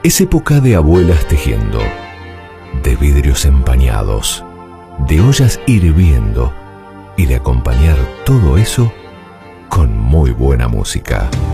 Es época de abuelas tejiendo, de vidrios empañados, de ollas hirviendo y de acompañar todo eso con muy buena música.